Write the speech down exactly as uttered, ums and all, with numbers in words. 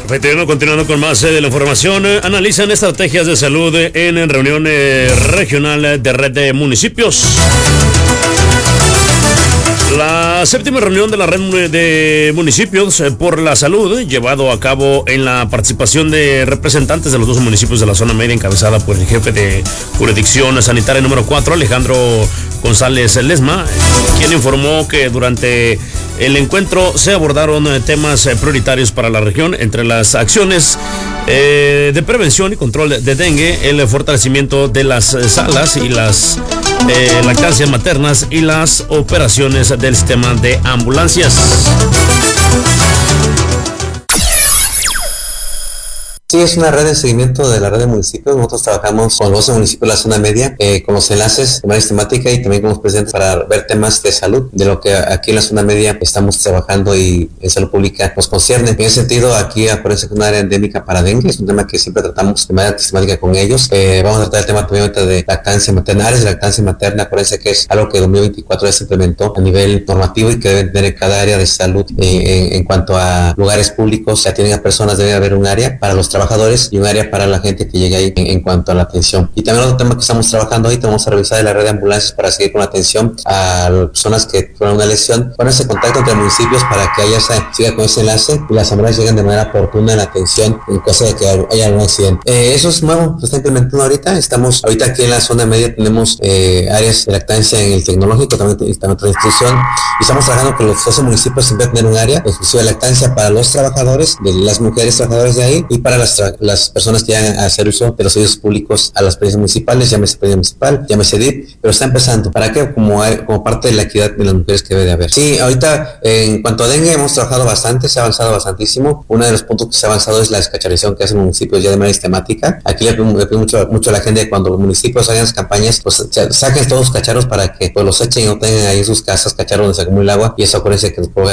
Perfecto, continuando con más eh, de la información, eh, analizan estrategias de salud eh, en reunión eh, regional de red de municipios. La séptima reunión de la red de municipios por la salud, llevado a cabo en la participación de representantes de los dos municipios de la zona media, encabezada por el jefe de jurisdicción sanitaria número cuatro, Alejandro González Lesma, quien informó que durante el encuentro se abordaron temas prioritarios para la región, entre las acciones eh, de prevención y control de dengue, el fortalecimiento de las salas y las eh, lactancias maternas y las operaciones del sistema de ambulancias. Sí, es una red de seguimiento de la red de municipios. Nosotros trabajamos con los municipios de la zona media, eh, con los enlaces de manera sistemática y también con los presidentes para ver temas de salud, de lo que aquí en la zona media estamos trabajando y en salud pública nos concierne. En ese sentido, aquí acuérdense que es una área endémica para dengue, es un tema que siempre tratamos de manera sistemática con ellos. Eh, vamos a tratar el tema también de lactancia materna, áreas de lactancia materna. Acuérdense que es algo que en dos mil veinticuatro ya se implementó a nivel normativo y que debe tener cada área de salud eh, en, en cuanto a lugares públicos. Si atienden a personas, debe haber un área para los trabajadores y un área para la gente que llega ahí en, en cuanto a la atención. Y también otro tema que estamos trabajando ahorita, vamos a revisar la red de ambulancias para seguir con la atención a las personas que tuvieron una lesión, ponerse en contacto entre municipios para que haya esa, siga con ese enlace y las ambulancias lleguen de manera oportuna en la atención en caso de que haya algún accidente. Eh, eso es nuevo, se está implementando ahorita. Estamos ahorita aquí en la zona media, tenemos eh, áreas de lactancia en el tecnológico, también, también otra institución, y estamos trabajando con los doce municipios siempre tener un área exclusiva de lactancia para los trabajadores, de las mujeres trabajadoras de ahí y para las, las personas que llegan a hacer uso de los servicios públicos a las presidencias municipales, llámese presidencia municipal, llámese D I P, pero está empezando. ¿Para qué? Como, como parte de la equidad de las mujeres que debe de haber. Sí, ahorita en cuanto a dengue hemos trabajado bastante, se ha avanzado bastantísimo. Uno de los puntos que se ha avanzado es la descacharización que hacen los municipios ya de manera sistemática. Aquí le pido mucho, mucho a la gente cuando los municipios hagan las campañas, pues saquen todos los cacharros para que pues los echen y no tengan ahí en sus casas cacharros donde se acumula el agua, y eso acuérdense que nos provoca